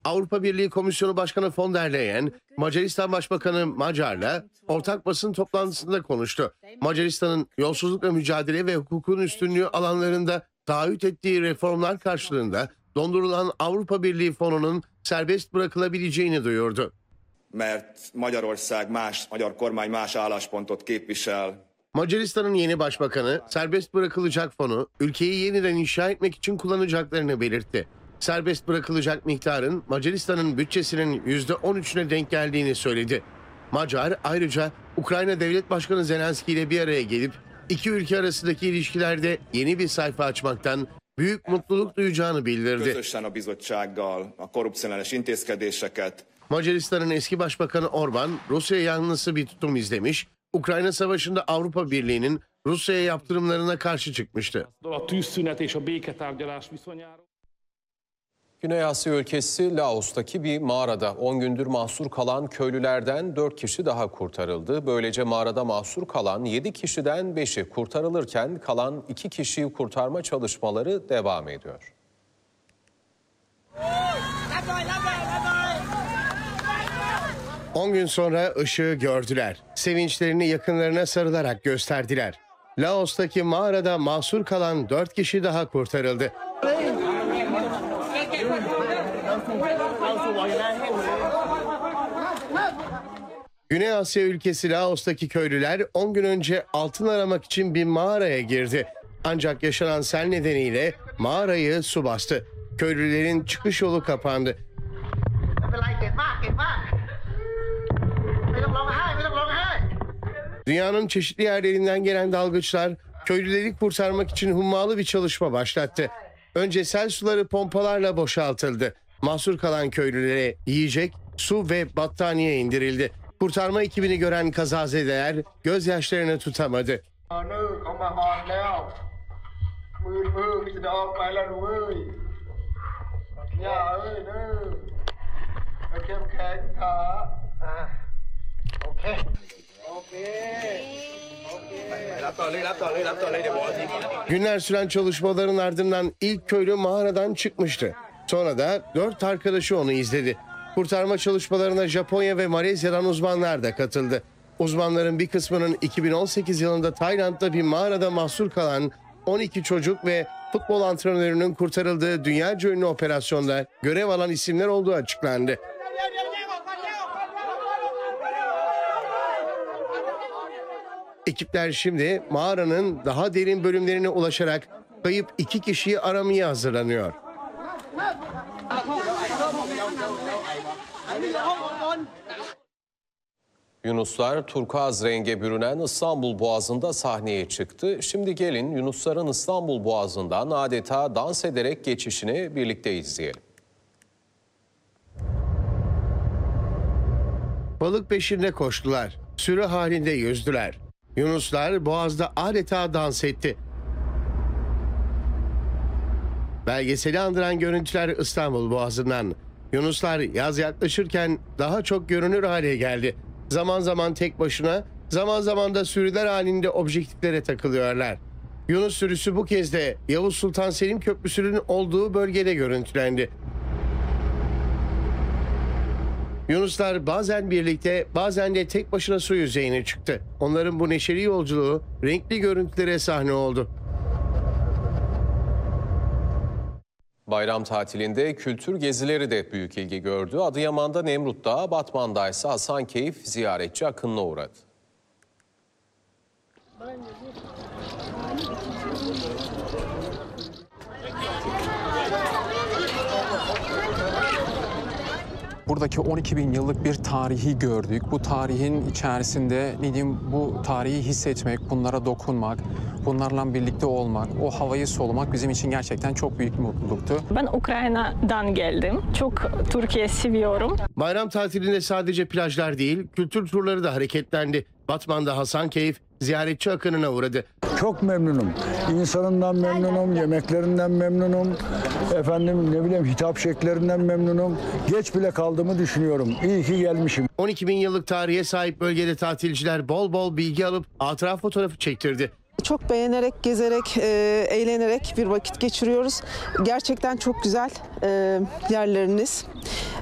Avrupa Birliği Komisyonu Başkanı von der Leyen, Macaristan Başbakanı Magyar'la ortak basın toplantısında konuştu. Macaristan'ın yolsuzlukla mücadele ve hukukun üstünlüğü alanlarında taahhüt ettiği reformlar karşılığında dondurulan Avrupa Birliği fonunun serbest bırakılabileceğini duyurdu. Mert magyar kormány más álláspontot képvisel. Macaristan'ın yeni başbakanı serbest bırakılacak fonu ülkeyi yeniden inşa etmek için kullanacaklarını belirtti. Serbest bırakılacak miktarın Macaristan'ın bütçesinin %13'üne denk geldiğini söyledi. Macar ayrıca Ukrayna Devlet Başkanı Zelenski ile bir araya gelip iki ülke arasındaki ilişkilerde yeni bir sayfa açmaktan büyük mutluluk duyacağını bildirdi. Közösen a bizottsággal a korrupcióellenes intézkedéseket. Macaristan'ın eski başbakanı Orban, Rusya yanlısı bir tutum izlemiş, Ukrayna Savaşı'nda Avrupa Birliği'nin Rusya'ya yaptırımlarına karşı çıkmıştı. Güney Asya ülkesi Laos'taki bir mağarada 10 gündür mahsur kalan köylülerden 4 kişi daha kurtarıldı. Böylece mağarada mahsur kalan 7 kişiden 5'i kurtarılırken kalan 2 kişiyi kurtarma çalışmaları devam ediyor. On gün sonra ışığı gördüler. Sevinçlerini yakınlarına sarılarak gösterdiler. Laos'taki mağarada mahsur kalan 4 kişi daha kurtarıldı. Güney Asya ülkesi Laos'taki köylüler 10 gün önce altın aramak için bir mağaraya girdi. Ancak yaşanan sel nedeniyle mağarayı su bastı. Köylülerin çıkış yolu kapandı. Dünyanın çeşitli yerlerinden gelen dalgıçlar köylüleri kurtarmak için hummalı bir çalışma başlattı. Önce sel suları pompalarla boşaltıldı. Mahsur kalan köylülere yiyecek, su ve battaniye indirildi. Kurtarma ekibini gören kazazedeler gözyaşlarını tutamadı. Günler süren çalışmaların ardından ilk köylü mağaradan çıkmıştı. Sonra da 4 arkadaşı onu izledi. Kurtarma çalışmalarına Japonya ve Malezya'dan uzmanlar da katıldı. Uzmanların bir kısmının 2018 yılında Tayland'da bir mağarada mahsur kalan 12 çocuk ve futbol antrenörünün kurtarıldığı dünyaca ünlü operasyonda görev alan isimler olduğu açıklandı. Ekipler şimdi mağaranın daha derin bölümlerine ulaşarak kayıp 2 kişiyi aramaya hazırlanıyor. Yunuslar turkuaz renge bürünen İstanbul Boğazı'nda sahneye çıktı. Şimdi gelin Yunusların İstanbul Boğazı'ndan adeta dans ederek geçişini birlikte izleyelim. Balık peşinde koştular, sürü halinde yüzdüler. Yunuslar boğazda adeta dans etti. Belgeseli andıran görüntüler İstanbul Boğazı'ndan. Yunuslar yaz yaklaşırken daha çok görünür hale geldi. Zaman zaman tek başına, zaman zaman da sürüler halinde objektiflere takılıyorlar. Yunus sürüsü bu kez de Yavuz Sultan Selim Köprüsü'nün olduğu bölgede görüntülendi. Yunuslar bazen birlikte, bazen de tek başına su yüzeyine çıktı. Onların bu neşeli yolculuğu renkli görüntülere sahne oldu. Bayram tatilinde kültür gezileri de büyük ilgi gördü. Adıyaman'da Nemrut Dağı, Batman'da ise Hasankeyf ziyaretçi akınına uğradı. Buradaki 12.000 yıllık bir tarihi gördük. Bu tarihin içerisinde ne diyeyim, bu tarihi hissetmek, bunlara dokunmak, bunlarla birlikte olmak, o havayı solumak bizim için gerçekten çok büyük bir mutluluktu. Ben Ukrayna'dan geldim. Çok Türkiye seviyorum. Bayram tatilinde sadece plajlar değil, kültür turları da hareketlendi. Batman'da Hasankeyf ziyaretçi akınına uğradı. Çok memnunum. İnsanından memnunum, yemeklerinden memnunum. Efendim ne bileyim hitap şeklerinden memnunum. Geç bile kaldığımı düşünüyorum. İyi ki gelmişim. 12.000 yıllık tarihe sahip bölgede tatilciler bol bol bilgi alıp hatıra fotoğrafı çektirdi. Çok beğenerek, gezerek, eğlenerek bir vakit geçiriyoruz. Gerçekten çok güzel yerleriniz.